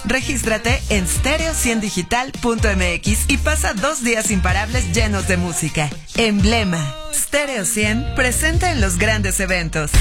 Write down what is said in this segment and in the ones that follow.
Regístrate en stereo100digital.mx y pasa 2 días imparables llenos de música. Emblema. Stereo 100 presenta en los grandes eventos.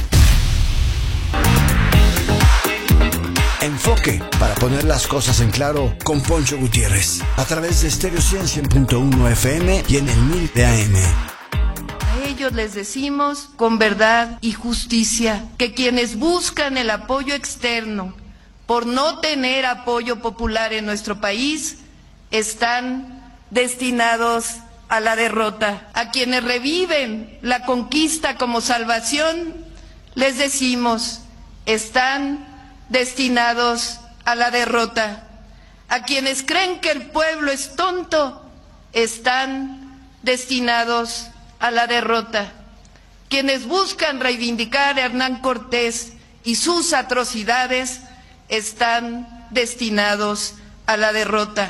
Enfoque, para poner las cosas en claro, con Poncho Gutiérrez, a través de Stereo 100.1 FM y en el 1000 de AM. A ellos les decimos con verdad y justicia que quienes buscan el apoyo externo por no tener apoyo popular en nuestro país están destinados a la derrota. A quienes reviven la conquista como salvación, les decimos, están destinados a la derrota. A quienes creen que el pueblo es tonto, están destinados a la derrota. Quienes buscan reivindicar a Hernán Cortés y sus atrocidades, están destinados a la derrota.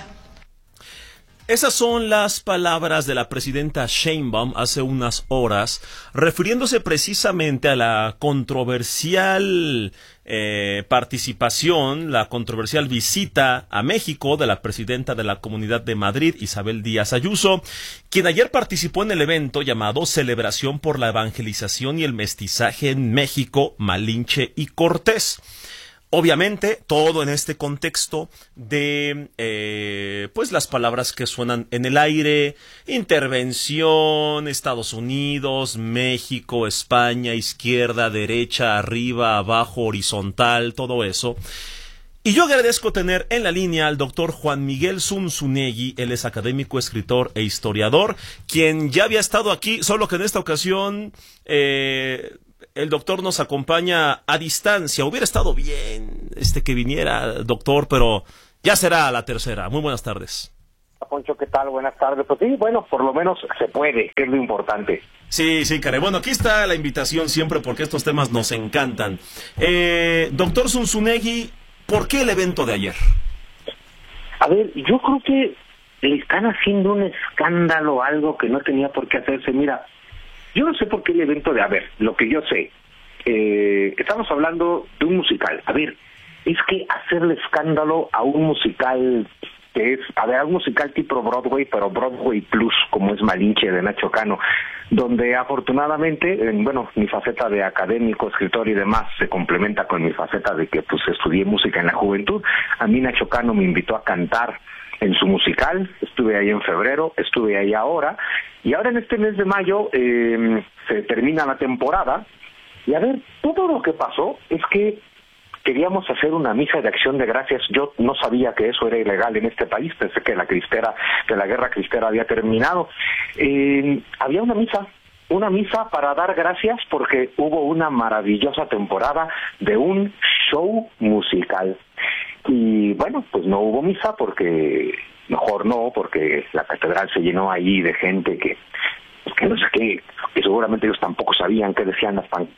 Esas son las palabras de la presidenta Sheinbaum hace unas horas, refiriéndose precisamente a la controversial participación, la controversial visita a México de la presidenta de la Comunidad de Madrid, Isabel Díaz Ayuso, quien ayer participó en el evento llamado Celebración por la Evangelización y el Mestizaje en México, Malinche y Cortés. Obviamente, todo en este contexto de, pues las palabras que suenan en el aire: intervención, Estados Unidos, México, España, izquierda, derecha, arriba, abajo, horizontal, todo eso. Y yo agradezco tener en la línea al doctor Juan Miguel Zunzunegui. Él es académico, escritor e historiador, quien ya había estado aquí, solo que en esta ocasión el doctor nos acompaña a distancia. Hubiera estado bien que viniera, doctor, pero ya será la tercera. Muy buenas tardes. Poncho, ¿qué tal? Buenas tardes. Pues sí, bueno, por lo menos se puede, que es lo importante. Sí, caray. Bueno, aquí está la invitación siempre porque estos temas nos encantan. Doctor Zunzunegui, ¿por qué el evento de ayer? A ver, yo creo que le están haciendo un escándalo, algo que no tenía por qué hacerse. Mira, yo no sé por qué el evento de, a ver, lo que yo sé, estamos hablando de un musical. A ver, es que hacerle escándalo a un musical que es, a ver, un musical tipo Broadway, pero Broadway Plus, como es Malinche de Nacho Cano, donde afortunadamente, bueno, mi faceta de académico, escritor y demás se complementa con mi faceta de que pues estudié música en la juventud. A mí Nacho Cano me invitó a cantar en su musical, estuve ahí en febrero, estuve ahí ahora, y ahora en este mes de mayo se termina la temporada, y a ver, todo lo que pasó es que queríamos hacer una misa de acción de gracias. Yo no sabía que eso era ilegal en este país, pensé que la guerra cristera había terminado. Había una misa para dar gracias porque hubo una maravillosa temporada de un show musical. Y bueno, pues no hubo misa porque la catedral se llenó ahí de gente que no sé qué, que seguramente ellos tampoco sabían qué decían las pancartas.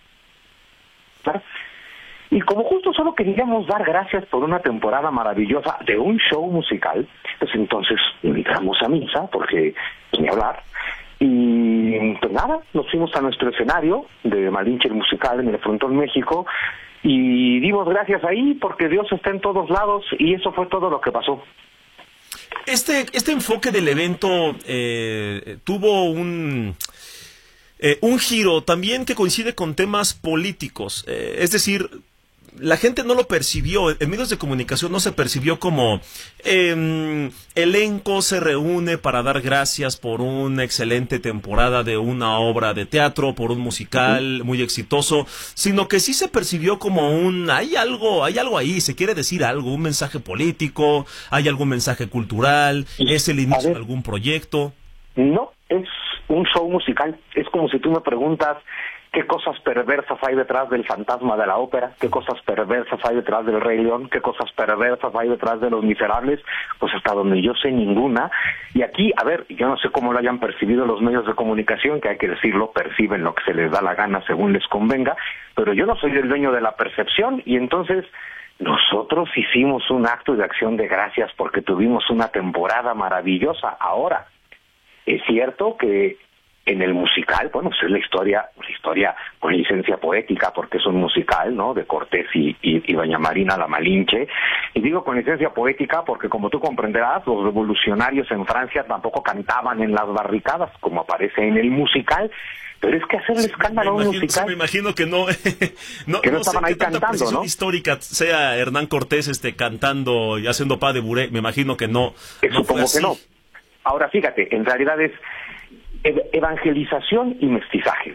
Y como justo solo queríamos dar gracias por una temporada maravillosa de un show musical, pues entonces invitamos a misa, porque pues, ni hablar. Y pues nada, nos fuimos a nuestro escenario de Malinche el musical en el Frontón México y dimos gracias ahí porque Dios está en todos lados, y eso fue todo lo que pasó. Este enfoque del evento tuvo un giro también que coincide con temas políticos, es decir, la gente no lo percibió, en medios de comunicación no se percibió como elenco se reúne para dar gracias por una excelente temporada de una obra de teatro, por un musical muy exitoso, sino que sí se percibió como hay algo ahí, se quiere decir algo, un mensaje político, hay algún mensaje cultural, es el inicio de algún proyecto. No, es un show musical, es como si tú me preguntas qué cosas perversas hay detrás del Fantasma de la Ópera, qué cosas perversas hay detrás del Rey León, qué cosas perversas hay detrás de Los Miserables. Pues hasta donde yo sé, ninguna. Y aquí, a ver, yo no sé cómo lo hayan percibido los medios de comunicación, que hay que decirlo, perciben lo que se les da la gana según les convenga, pero yo no soy el dueño de la percepción, y entonces nosotros hicimos un acto de acción de gracias porque tuvimos una temporada maravillosa. Ahora, es cierto que En el musical, bueno, pues es la historia con licencia poética, porque es un musical, ¿no?, de Cortés y doña Marina la Malinche. Y digo con licencia poética porque, como tú comprenderás, los revolucionarios en Francia tampoco cantaban en las barricadas, como aparece en el musical. Pero es que hacerle escándalo a un musical... me imagino que no... que no estaban ahí cantando, ¿no? Histórica sea Hernán Cortés cantando y haciendo pas de bourrée, me imagino que no. Supongo que no. Ahora, fíjate, en realidad es evangelización y mestizaje.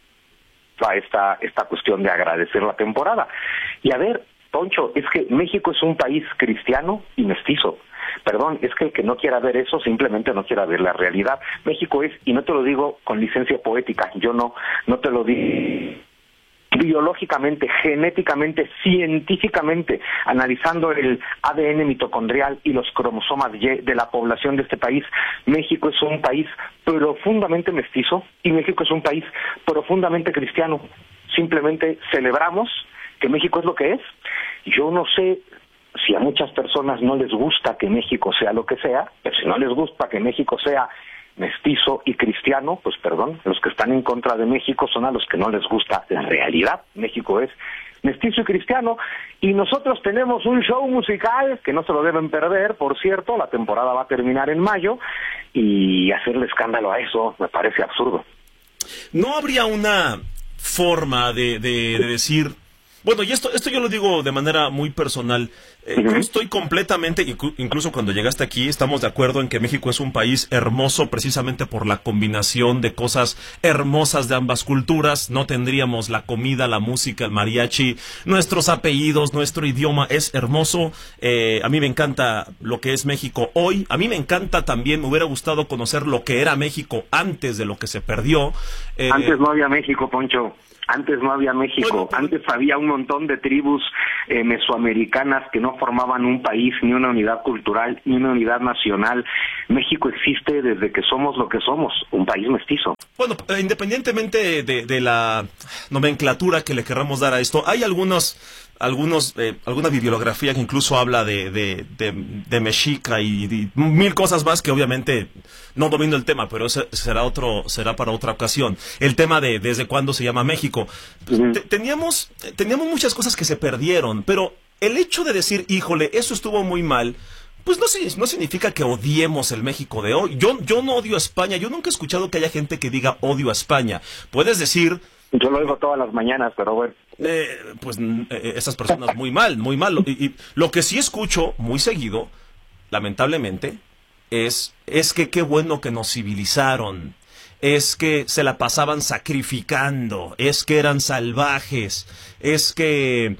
Esta cuestión de agradecer la temporada. Y a ver, Poncho, es que México es un país cristiano y mestizo. Perdón, es que el que no quiera ver eso simplemente no quiera ver la realidad. México es, y no te lo digo con licencia poética, yo no te lo digo biológicamente, genéticamente, científicamente, analizando el ADN mitocondrial y los cromosomas Y de la población de este país, México es un país profundamente mestizo y México es un país profundamente cristiano. Simplemente celebramos que México es lo que es. Yo no sé si a muchas personas no les gusta que México sea lo que sea, pero si no les gusta que México sea mestizo y cristiano, pues perdón, los que están en contra de México son a los que no les gusta la realidad. México es mestizo y cristiano, y nosotros tenemos un show musical que no se lo deben perder, por cierto. La temporada va a terminar en mayo, y hacerle escándalo a eso me parece absurdo. ¿No habría una forma de decir... Bueno, y esto yo lo digo de manera muy personal. Yo estoy completamente, incluso cuando llegaste aquí, estamos de acuerdo en que México es un país hermoso precisamente por la combinación de cosas hermosas de ambas culturas. No tendríamos la comida, la música, el mariachi, nuestros apellidos, nuestro idioma es hermoso. A mí me encanta lo que es México hoy. A mí me encanta también, me hubiera gustado conocer lo que era México antes de lo que se perdió. Antes no había México, Poncho. Antes no había México, antes había un montón de tribus mesoamericanas que no formaban un país, ni una unidad cultural, ni una unidad nacional. México existe desde que somos lo que somos, un país mestizo. Bueno, independientemente de la nomenclatura que le querramos dar a esto, hay alguna bibliografía que incluso habla de mexica y mil cosas más que obviamente no domino el tema, pero ese será para otra ocasión. El tema de desde cuándo se llama México. Teníamos muchas cosas que se perdieron, pero el hecho de decir, híjole, eso estuvo muy mal, pues no significa que odiemos el México de hoy. Yo no odio a España, yo nunca he escuchado que haya gente que diga odio a España. Puedes decir... Yo lo oigo todas las mañanas, pero bueno. Esas personas muy mal. Y lo que sí escucho muy seguido, lamentablemente, es que qué bueno que nos civilizaron. Es que se la pasaban sacrificando. Es que eran salvajes. Es que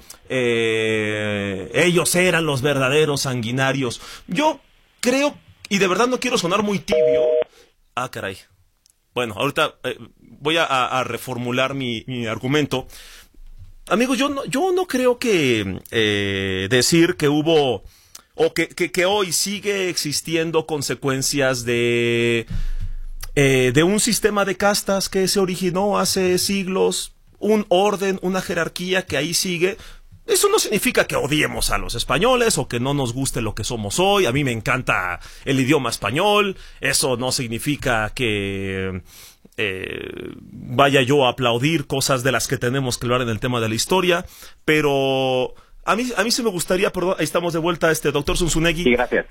ellos eran los verdaderos sanguinarios. Yo creo, y de verdad no quiero sonar muy tibio. Ah, caray. Bueno, ahorita voy a reformular mi argumento. Amigos, yo no creo que decir que hubo o que hoy sigue existiendo consecuencias de un sistema de castas que se originó hace siglos, un orden, una jerarquía que ahí sigue. Eso no significa que odiemos a los españoles o que no nos guste lo que somos hoy. A mí me encanta el idioma español. Eso no significa que vaya yo a aplaudir cosas de las que tenemos que hablar en el tema de la historia. Pero a mí sí me gustaría, perdón, ahí estamos de vuelta, doctor Zunzunegui. Sí, gracias.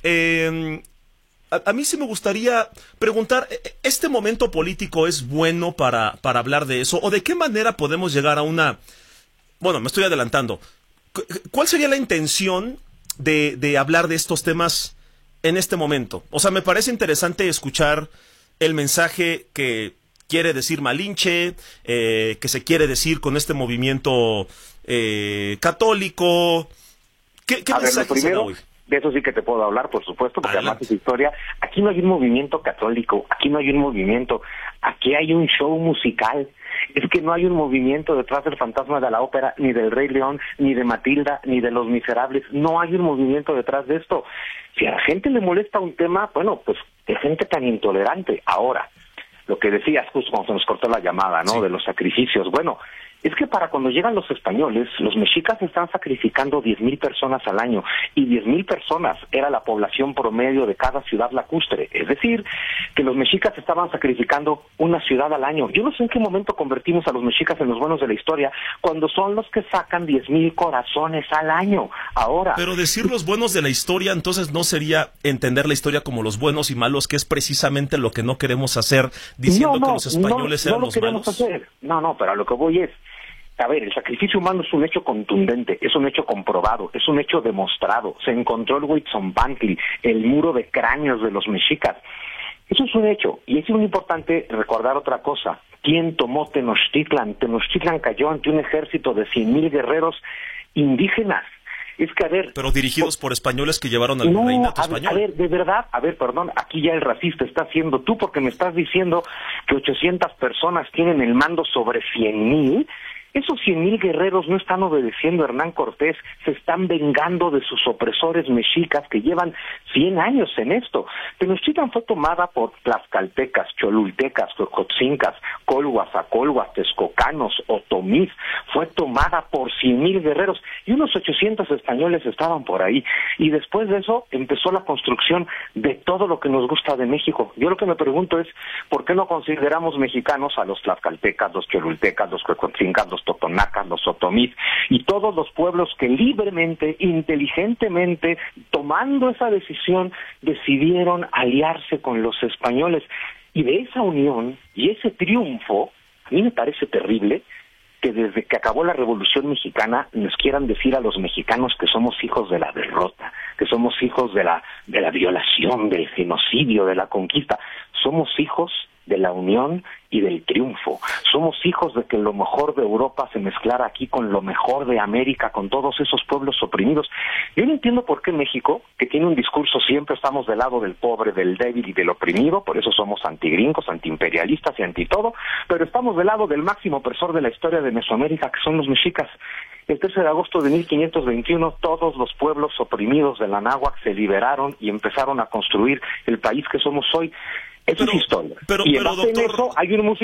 A mí sí me gustaría preguntar, ¿este momento político es bueno para hablar de eso? ¿O de qué manera podemos llegar a una... Bueno, me estoy adelantando. ¿Cuál sería la intención de hablar de estos temas en este momento? O sea, me parece interesante escuchar el mensaje que quiere decir Malinche, que se quiere decir con este movimiento católico. ¿Qué mensaje se da hoy? De eso sí que te puedo hablar, por supuesto, porque además es historia. Aquí no hay un movimiento católico, aquí no hay un movimiento, aquí hay un show musical. Es que no hay un movimiento detrás del Fantasma de la Ópera, ni del Rey León, ni de Matilda, ni de Los Miserables. No hay un movimiento detrás de esto. Si a la gente le molesta un tema, bueno, pues qué gente tan intolerante. Ahora, lo que decías justo cuando se nos cortó la llamada, ¿no? Sí. De los sacrificios. Bueno, Es que para cuando llegan los españoles, los mexicas están sacrificando 10,000 personas al año, y 10,000 personas era la población promedio de cada ciudad lacustre. Es decir, que los mexicas estaban sacrificando una ciudad al año. Yo no sé en qué momento convertimos a los mexicas en los buenos de la historia, cuando son los que sacan 10,000 corazones al año. Ahora. Pero decir los buenos de la historia, entonces no sería entender la historia como los buenos y malos, que es precisamente lo que no queremos hacer, diciendo que los españoles eran los malos. Hacer. No, pero a lo que voy es, a ver, el sacrificio humano es un hecho contundente, es un hecho comprobado, es un hecho demostrado. Se encontró el Huitzonpantli, el muro de cráneos de los mexicas. Eso es un hecho, y es muy importante recordar otra cosa. ¿Quién tomó Tenochtitlan? Tenochtitlan cayó ante un ejército de 100,000 guerreros indígenas. Es que, a ver... Pero dirigidos por españoles que llevaron al reinato español. A ver, de verdad, perdón, aquí ya el racista está siendo tú, porque me estás diciendo que 800 personas tienen el mando sobre 100,000... Esos 100,000 guerreros no están obedeciendo a Hernán Cortés, se están vengando de sus opresores mexicas que llevan 100 años en esto. Tenochtitlan fue tomada por tlaxcaltecas, cholultecas, cocotzincas, colhuas, acolhuas, texcocanos, otomís. Fue tomada por 100,000 guerreros y unos 800 españoles estaban por ahí. Y después de eso empezó la construcción de todo lo que nos gusta de México. Yo lo que me pregunto es, ¿por qué no consideramos mexicanos a los tlaxcaltecas, los cholultecas, los cocotzincas, los totonacas, los otomís y todos los pueblos que libremente, inteligentemente, tomando esa decisión, decidieron aliarse con los españoles? Y de esa unión y ese triunfo, a mí me parece terrible que desde que acabó la Revolución Mexicana nos quieran decir a los mexicanos que somos hijos de la derrota, que somos hijos de la violación, del genocidio, de la conquista. Somos hijos de la unión y del triunfo. Somos hijos de que lo mejor de Europa se mezclara aquí con lo mejor de América, con todos esos pueblos oprimidos. Yo no entiendo por qué México, que tiene un discurso siempre estamos del lado del pobre, del débil y del oprimido, por eso somos antigringos, antiimperialistas y anti todo, pero estamos del lado del máximo opresor de la historia de Mesoamérica, que son los mexicas. El 13 de agosto de 1521, todos los pueblos oprimidos de la náhuatl se liberaron y empezaron a construir el país que somos hoy. Eso es historia. Pero, y en base doctor... en eso hay un